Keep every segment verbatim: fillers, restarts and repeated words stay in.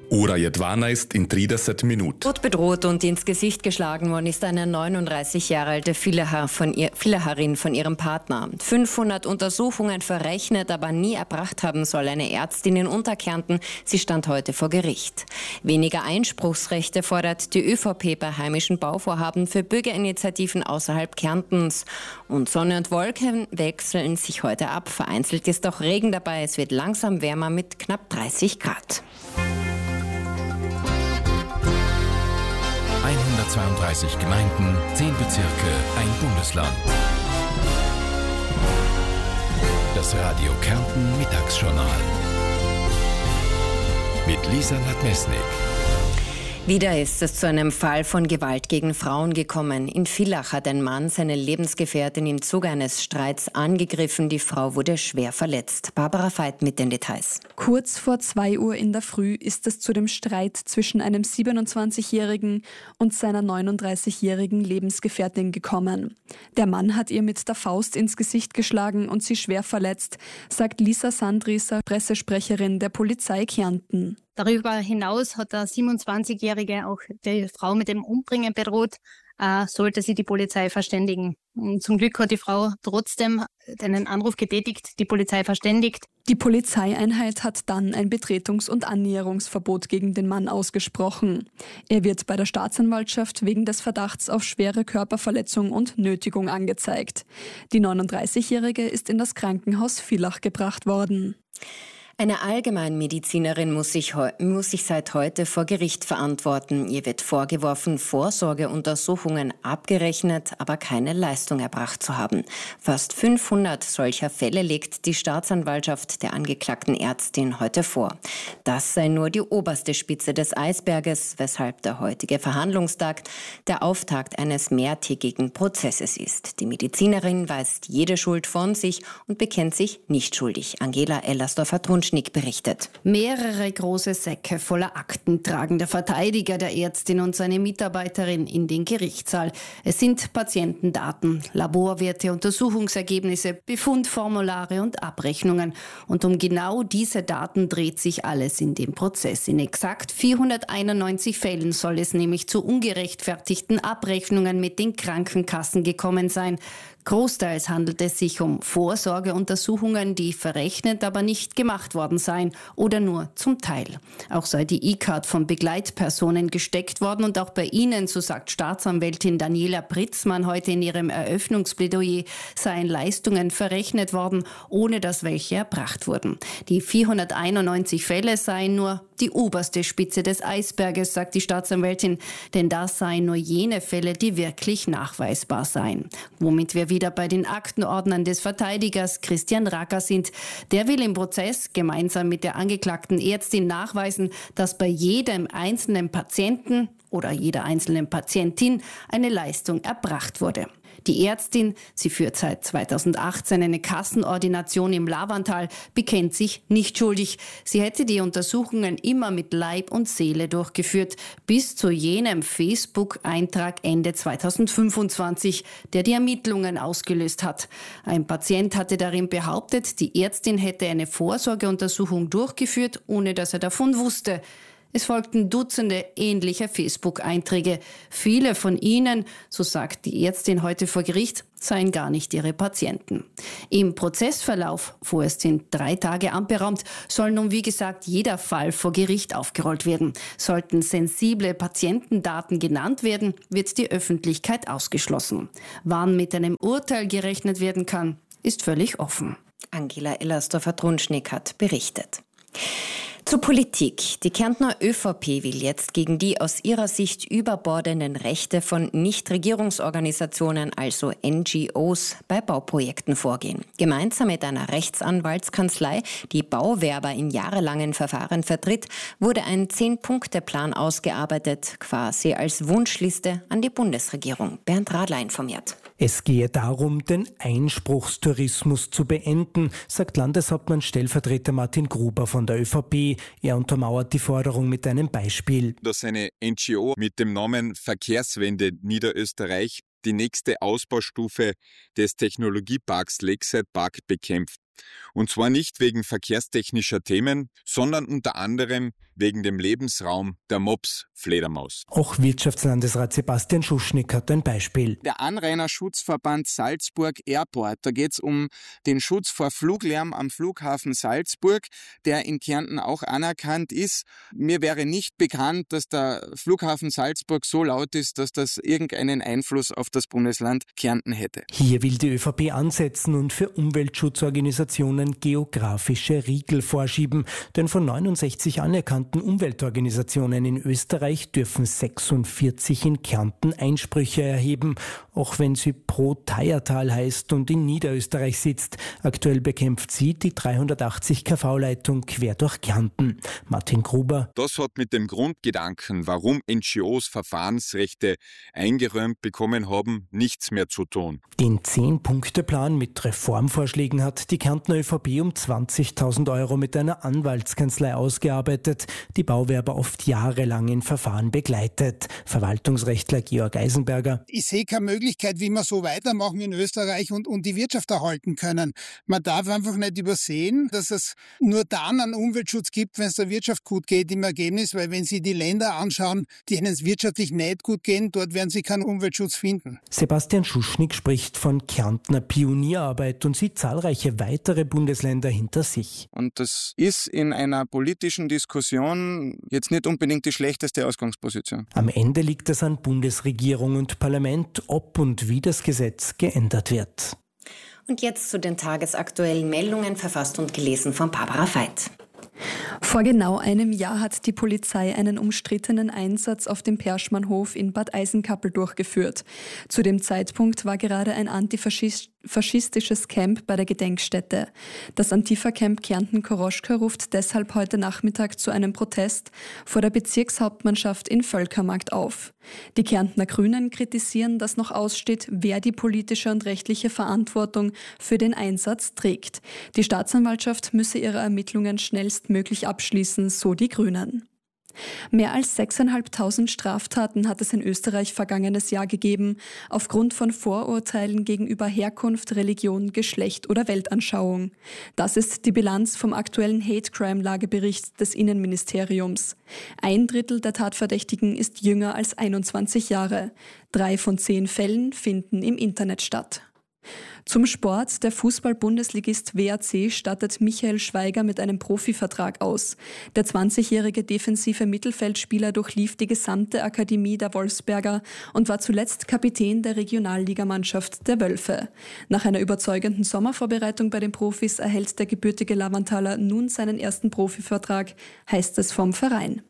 Ura jedvanajst in trideset minut. Tot bedroht und ins Gesicht geschlagen worden ist eine neununddreißig Jahre alte Villacher von ihr, Villacherin von ihrem Partner. fünfhundert Untersuchungen verrechnet, aber nie erbracht haben soll eine Ärztin in Unterkärnten. Sie stand heute vor Gericht. Weniger Einspruchsrechte fordert die ÖVP bei heimischen Bauvorhaben für Bürgerinitiativen außerhalb Kärntens. Und Sonne und Wolken wechseln sich heute ab. Vereinzelt ist auch Regen dabei. Es wird langsam wärmer mit knapp dreißig Grad. hundertzweiunddreißig Gemeinden, zehn Bezirke, ein Bundesland. Das Radio Kärnten Mittagsjournal mit Lisa Nadmesnik. Wieder ist es zu einem Fall von Gewalt gegen Frauen gekommen. In Villach hat ein Mann seine Lebensgefährtin im Zuge eines Streits angegriffen. Die Frau wurde schwer verletzt. Barbara Veit mit den Details. Kurz vor zwei Uhr in der Früh ist es zu dem Streit zwischen einem siebenundzwanzigjährigen und seiner neununddreißigjährigen Lebensgefährtin gekommen. Der Mann hat ihr mit der Faust ins Gesicht geschlagen und sie schwer verletzt, sagt Lisa Sandrieser, Pressesprecherin der Polizei Kärnten. Darüber hinaus hat der siebenundzwanzigjährige auch die Frau mit dem Umbringen bedroht, äh, sollte sie die Polizei verständigen. Und zum Glück hat die Frau trotzdem einen Anruf getätigt, die Polizei verständigt. Die Polizeieinheit hat dann ein Betretungs- und Annäherungsverbot gegen den Mann ausgesprochen. Er wird bei der Staatsanwaltschaft wegen des Verdachts auf schwere Körperverletzung und Nötigung angezeigt. Die neununddreißigjährige ist in das Krankenhaus Villach gebracht worden. Eine Allgemeinmedizinerin muss sich, muss sich seit heute vor Gericht verantworten. Ihr wird vorgeworfen, Vorsorgeuntersuchungen abgerechnet, aber keine Leistung erbracht zu haben. Fast fünfhundert solcher Fälle legt die Staatsanwaltschaft der angeklagten Ärztin heute vor. Das sei nur die oberste Spitze des Eisberges, weshalb der heutige Verhandlungstag der Auftakt eines mehrtägigen Prozesses ist. Die Medizinerin weist jede Schuld von sich und bekennt sich nicht schuldig. Angela Ellersdorfer-Trunsch berichtet. Mehrere große Säcke voller Akten tragen der Verteidiger der Ärztin und seine Mitarbeiterin in den Gerichtssaal. Es sind Patientendaten, Laborwerte, Untersuchungsergebnisse, Befundformulare und Abrechnungen. Und um genau diese Daten dreht sich alles in dem Prozess. In exakt vierhunderteinundneunzig Fällen soll es nämlich zu ungerechtfertigten Abrechnungen mit den Krankenkassen gekommen sein. Großteils handelt es sich um Vorsorgeuntersuchungen, die verrechnet, aber nicht gemacht worden seien oder nur zum Teil. Auch sei die E-Card von Begleitpersonen gesteckt worden und auch bei ihnen, so sagt Staatsanwältin Daniela Pritzmann heute in ihrem Eröffnungsplädoyer, seien Leistungen verrechnet worden, ohne dass welche erbracht wurden. Die vierhunderteinundneunzig Fälle seien nur die oberste Spitze des Eisberges, sagt die Staatsanwältin, denn das seien nur jene Fälle, die wirklich nachweisbar seien. Womit wir wieder bei den Aktenordnern des Verteidigers Christian Racker sind. Der will im Prozess gemeinsam mit der angeklagten Ärztin nachweisen, dass bei jedem einzelnen Patienten oder jeder einzelnen Patientin eine Leistung erbracht wurde. Die Ärztin, sie führt seit zweitausendachtzehn eine Kassenordination im Lavantal, bekennt sich nicht schuldig. Sie hätte die Untersuchungen immer mit Leib und Seele durchgeführt, bis zu jenem Facebook-Eintrag Ende zweitausendfünfundzwanzig, der die Ermittlungen ausgelöst hat. Ein Patient hatte darin behauptet, die Ärztin hätte eine Vorsorgeuntersuchung durchgeführt, ohne dass er davon wusste. Es folgten Dutzende ähnlicher Facebook-Einträge. Viele von ihnen, so sagt die Ärztin heute vor Gericht, seien gar nicht ihre Patienten. Im Prozessverlauf, vorerst sind drei Tage anberaumt, soll nun wie gesagt jeder Fall vor Gericht aufgerollt werden. Sollten sensible Patientendaten genannt werden, wird die Öffentlichkeit ausgeschlossen. Wann mit einem Urteil gerechnet werden kann, ist völlig offen. Angela Ellersdorfer-Trunschnick hat berichtet. Zur Politik. Die Kärntner ÖVP will jetzt gegen die aus ihrer Sicht überbordenden Rechte von Nichtregierungsorganisationen, also N G Os, bei Bauprojekten vorgehen. Gemeinsam mit einer Rechtsanwaltskanzlei, die Bauwerber in jahrelangen Verfahren vertritt, wurde ein Zehn-Punkte-Plan ausgearbeitet, quasi als Wunschliste an die Bundesregierung. Bernd Radler informiert. Es gehe darum, den Einspruchstourismus zu beenden, sagt Landeshauptmann Stellvertreter Martin Gruber von der ÖVP. Er untermauert die Forderung mit einem Beispiel. Dass eine N G O mit dem Namen Verkehrswende Niederösterreich die nächste Ausbaustufe des Technologieparks Lakeside Park bekämpft. Und zwar nicht wegen verkehrstechnischer Themen, sondern unter anderem wegen dem Lebensraum der Mops-Fledermaus. Auch Wirtschaftslandesrat Sebastian Schuschnigg hat ein Beispiel. Der Anrainerschutzverband Salzburg Airport, da geht es um den Schutz vor Fluglärm am Flughafen Salzburg, der in Kärnten auch anerkannt ist. Mir wäre nicht bekannt, dass der Flughafen Salzburg so laut ist, dass das irgendeinen Einfluss auf das Bundesland Kärnten hätte. Hier will die ÖVP ansetzen und für Umweltschutzorganisationen geografische Riegel vorschieben. Denn von neunundsechzig anerkannten Umweltorganisationen in Österreich dürfen sechsundvierzig in Kärnten Einsprüche erheben, auch wenn sie Pro Teiertal heißt und in Niederösterreich sitzt. Aktuell bekämpft sie die dreihundertachtzig Kilovolt Leitung quer durch Kärnten. Martin Gruber. Das hat mit dem Grundgedanken, warum N G Os Verfahrensrechte eingeräumt bekommen haben, nichts mehr zu tun. Den Zehn-Punkte-Plan mit Reformvorschlägen hat die Kärntner ÖVP um zwanzigtausend Euro mit einer Anwaltskanzlei ausgearbeitet, die Bauwerber oft jahrelang in Verfahren begleitet. Verwaltungsrechtler Georg Eisenberger. Ich sehe keine Möglichkeit, wie wir so weitermachen in Österreich und, und die Wirtschaft erhalten können. Man darf einfach nicht übersehen, dass es nur dann einen Umweltschutz gibt, wenn es der Wirtschaft gut geht im Ergebnis, weil wenn Sie die Länder anschauen, denen es wirtschaftlich nicht gut gehen, dort werden Sie keinen Umweltschutz finden. Sebastian Schuschnigg spricht von Kärntner Pionierarbeit und sieht zahlreiche weitere Bundesländer hinter sich. Und das ist in einer politischen Diskussion jetzt nicht unbedingt die schlechteste Ausgangsposition. Am Ende liegt es an Bundesregierung und Parlament, ob und wie das Gesetz geändert wird. Und jetzt zu den tagesaktuellen Meldungen, verfasst und gelesen von Barbara Veit. Vor genau einem Jahr hat die Polizei einen umstrittenen Einsatz auf dem Perschmannhof in Bad Eisenkappel durchgeführt. Zu dem Zeitpunkt war gerade ein antifaschistisches Camp bei der Gedenkstätte. Das Antifa-Camp Kärnten-Koroschka ruft deshalb heute Nachmittag zu einem Protest vor der Bezirkshauptmannschaft in Völkermarkt auf. Die Kärntner Grünen kritisieren, dass noch aussteht, wer die politische und rechtliche Verantwortung für den Einsatz trägt. Die Staatsanwaltschaft müsse ihre Ermittlungen schnellstmöglich abschließen, so die Grünen. Mehr als sechstausendfünfhundert Straftaten hat es in Österreich vergangenes Jahr gegeben, aufgrund von Vorurteilen gegenüber Herkunft, Religion, Geschlecht oder Weltanschauung. Das ist die Bilanz vom aktuellen Hate-Crime-Lagebericht des Innenministeriums. Ein Drittel der Tatverdächtigen ist jünger als einundzwanzig Jahre. Drei von zehn Fällen finden im Internet statt. Zum Sport. Der Fußball-Bundesligist W A C stattet Michael Schweiger mit einem Profivertrag aus. Der zwanzigjährige defensive Mittelfeldspieler durchlief die gesamte Akademie der Wolfsberger und war zuletzt Kapitän der Regionalligamannschaft der Wölfe. Nach einer überzeugenden Sommervorbereitung bei den Profis erhält der gebürtige Lavanthaler nun seinen ersten Profivertrag, heißt es vom Verein.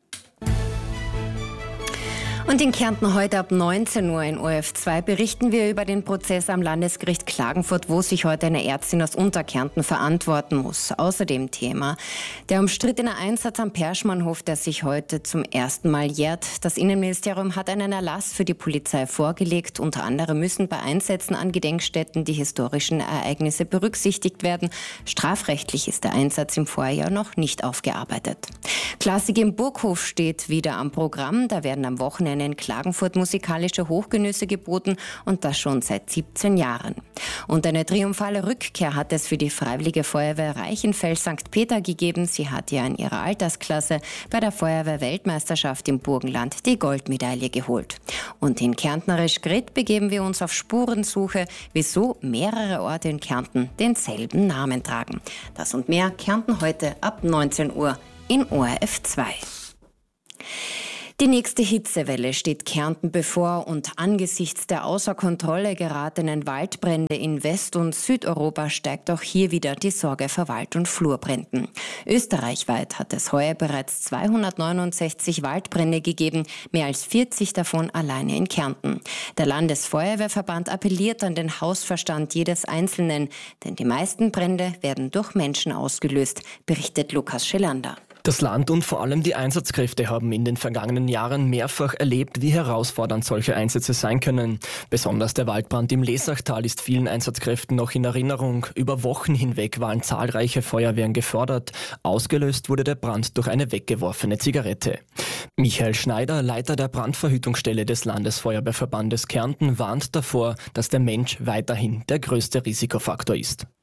Und in Kärnten heute ab neunzehn Uhr in O R F zwei berichten wir über den Prozess am Landesgericht Klagenfurt, wo sich heute eine Ärztin aus Unterkärnten verantworten muss. Außerdem Thema der umstrittene Einsatz am Perschmannhof, der sich heute zum ersten Mal jährt. Das Innenministerium hat einen Erlass für die Polizei vorgelegt. Unter anderem müssen bei Einsätzen an Gedenkstätten die historischen Ereignisse berücksichtigt werden. Strafrechtlich ist der Einsatz im Vorjahr noch nicht aufgearbeitet. Klassik im Burghof steht wieder am Programm. Da werden am Wochenende in Klagenfurt musikalische Hochgenüsse geboten und das schon seit siebzehn Jahren. Und eine triumphale Rückkehr hat es für die Freiwillige Feuerwehr Reichenfeld Sankt Peter gegeben. Sie hat ja in ihrer Altersklasse bei der Feuerwehr-Weltmeisterschaft im Burgenland die Goldmedaille geholt. Und in Kärntnerisch Grit begeben wir uns auf Spurensuche, wieso mehrere Orte in Kärnten denselben Namen tragen. Das und mehr Kärnten heute ab neunzehn Uhr in O R F zwei. Die nächste Hitzewelle steht Kärnten bevor und angesichts der außer Kontrolle geratenen Waldbrände in West- und Südeuropa steigt auch hier wieder die Sorge vor Wald- und Flurbränden. Österreichweit hat es heuer bereits zweihundertneunundsechzig Waldbrände gegeben, mehr als vierzig davon alleine in Kärnten. Der Landesfeuerwehrverband appelliert an den Hausverstand jedes Einzelnen, denn die meisten Brände werden durch Menschen ausgelöst, berichtet Lukas Schelander. Das Land und vor allem die Einsatzkräfte haben in den vergangenen Jahren mehrfach erlebt, wie herausfordernd solche Einsätze sein können. Besonders der Waldbrand im Lesachtal ist vielen Einsatzkräften noch in Erinnerung. Über Wochen hinweg waren zahlreiche Feuerwehren gefordert. Ausgelöst wurde der Brand durch eine weggeworfene Zigarette. Michael Schneider, Leiter der Brandverhütungsstelle des Landesfeuerwehrverbandes Kärnten, warnt davor, dass der Mensch weiterhin der größte Risikofaktor ist.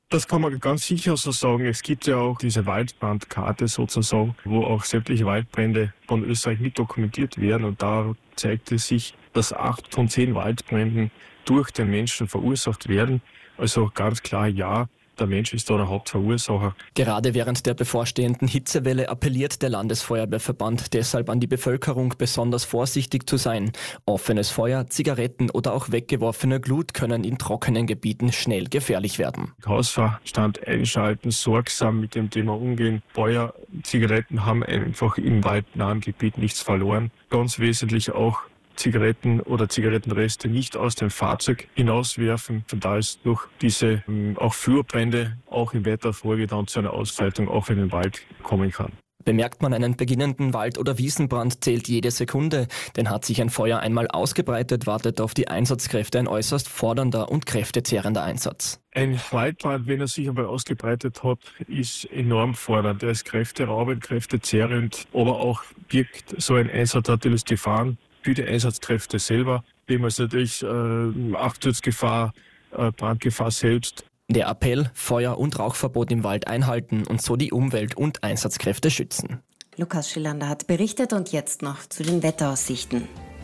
Das kann man ganz sicher so sagen. Es gibt ja auch diese Waldbrandkarte sozusagen, wo auch sämtliche Waldbrände von Österreich mit dokumentiert werden. Und da zeigt es sich, dass acht von zehn Waldbränden durch den Menschen verursacht werden. Also ganz klar, ja, der Mensch ist da der Hauptverursacher. Gerade während der bevorstehenden Hitzewelle appelliert der Landesfeuerwehrverband deshalb an die Bevölkerung, besonders vorsichtig zu sein. Offenes Feuer, Zigaretten oder auch weggeworfene Glut können in trockenen Gebieten schnell gefährlich werden. Hausverstand einschalten, sorgsam mit dem Thema umgehen. Feuer, Zigaretten haben einfach im waldnahen Gebiet nichts verloren. Ganz wesentlich auch Zigaretten oder Zigarettenreste nicht aus dem Fahrzeug hinauswerfen. Von da ist durch diese ähm, auch Flurbrände auch in weiterer Folge dann zu einer Ausbreitung auch in den Wald kommen kann. Bemerkt man einen beginnenden Wald- oder Wiesenbrand, zählt jede Sekunde. Denn hat sich ein Feuer einmal ausgebreitet, wartet auf die Einsatzkräfte ein äußerst fordernder und kräftezehrender Einsatz. Ein Waldbrand, wenn er sich einmal ausgebreitet hat, ist enorm fordernd. Er ist kräfteraubend, kräftezehrend, aber auch birgt so ein Einsatz natürlich Gefahren für die Einsatzkräfte selber, dem es natürlich äh, Absturzgefahr, äh, Brandgefahr selbst. Der Appell, Feuer- und Rauchverbot im Wald einhalten und so die Umwelt und Einsatzkräfte schützen. Lukas Schillander hat berichtet und jetzt noch zu den Wetteraussichten.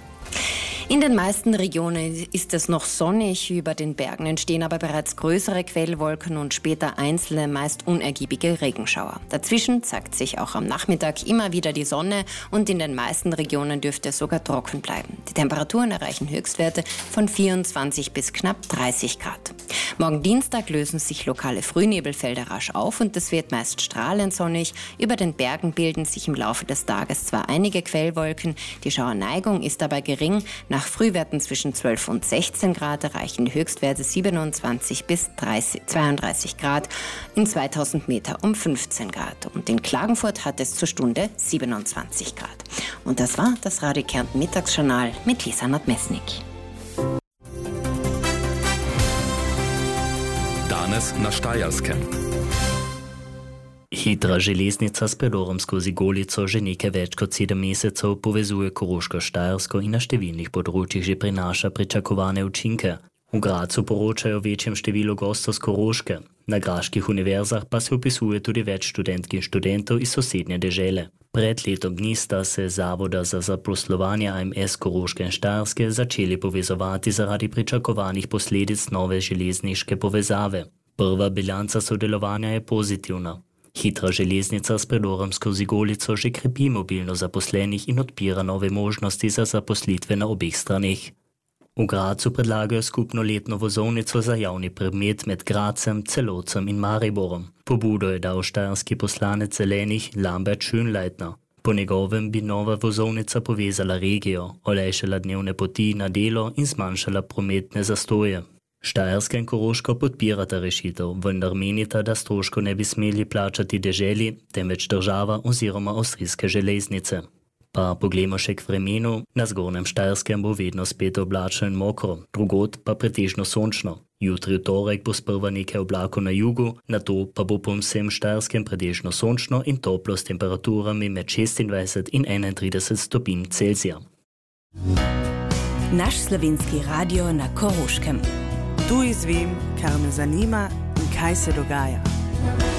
In den meisten Regionen ist es noch sonnig, über den Bergen entstehen aber bereits größere Quellwolken und später einzelne, meist unergiebige Regenschauer. Dazwischen zeigt sich auch am Nachmittag immer wieder die Sonne und in den meisten Regionen dürfte es sogar trocken bleiben. Die Temperaturen erreichen Höchstwerte von vierundzwanzig bis knapp dreißig Grad. Morgen Dienstag lösen sich lokale Frühnebelfelder rasch auf und es wird meist strahlend sonnig. Über den Bergen bilden sich im Laufe des Tages zwar einige Quellwolken, die Schauerneigung ist dabei gering. Nach Frühwerten zwischen zwölf und sechzehn Grad erreichen die Höchstwerte siebenundzwanzig bis zweiunddreißig Grad, in zweitausend Meter um fünfzehn Grad. Und in Klagenfurt hat es zur Stunde siebenundzwanzig Grad. Und das war das Radio Kärnten Mittagsjournal mit Lisa Nadmesnik. Danes na Štajerskem. Hitra železnica s predorom skozi Golico že nekaj več kot sedem mesecev povezuje Koroško-Štajersko in na številnih področjih že prinaša pričakovane učinke. V Gradcu poročajo o večjem številu gostov z Koroške. Na graških univerzah pa se opisuje tudi več študentk in študentov iz sosednje dežele. Pred letom dni sta se zavoda za zaposlovanje A M S Koroške in Štajerske začeli povezovati zaradi pričakovanih posledic nove železniške povezave. Prva bilanca sodelovanja je pozitivna. Hitra železnica s predorom skozi Golico že krepi mobilnost zaposlenih in odpira nove možnosti za zaposlitve na obeh straneh. V Gradcu predlagajo skupno letno vozovnico za javni promet med Gradcem, Celovcem in Mariborom. Pobudo je dal štajerski poslanec Zelenih Lambert Schönleitner. Po njegovem bi nova vozovnica povezala regijo, olajšala dnevne poti na delo in zmanjšala prometne zastoje. Štajerska in Koroška podpirata rešitev, vendar menita, da stroškov ne bi smeli plačati deželi, temveč država oziroma avstrijske železnice. Pa poglejmo še k vremenu. Na zgornjem Štajerskem bo vedno spet oblačno in mokro, drugod pa pretežno sončno. Jutri v torek bo sprva nekaj oblakov na jugu, nato pa bo po vsem Štajerskem pretežno sončno in toplo s temperaturami med šestindvajset in enaintrideset stopinj Celzija. Naš slovenski radio na Koroškem. Tu izvem, kar me zanima in kaj se dogaja.